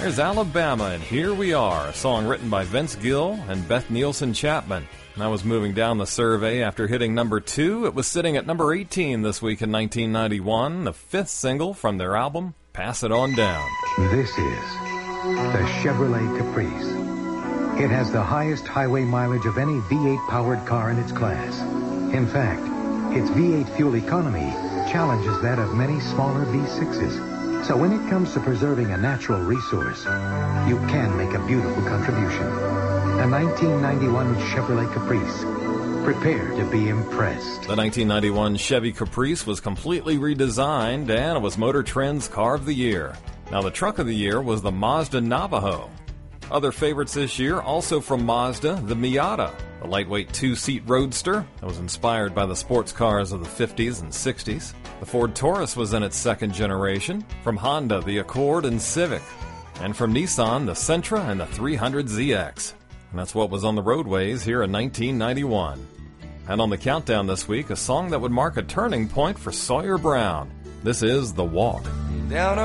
There's Alabama, and Here We Are, a song written by Vince Gill and Beth Nielsen Chapman. That was moving down the survey after hitting number 2. It was sitting at number 18 this week in 1991, the 5th single from their album, Pass It On Down. This is the Chevrolet Caprice. It has the highest highway mileage of any V8-powered car in its class. In fact, its V8 fuel economy challenges that of many smaller V6s. So when it comes to preserving a natural resource, you can make a beautiful contribution. A 1991 Chevrolet Caprice. Prepare to be impressed. The 1991 Chevy Caprice was completely redesigned, and it was Motor Trend's Car of the Year. Now, the Truck of the Year was the Mazda Navajo. Other favorites this year, also from Mazda, the Miata, a lightweight 2-seat roadster that was inspired by the sports cars of the 50s and 60s. The Ford Taurus was in its second generation. From Honda, the Accord and Civic. And from Nissan, the Sentra and the 300ZX. And that's what was on the roadways here in 1991. And on the countdown this week, a song that would mark a turning point for Sawyer Brown. This is The Walk. Down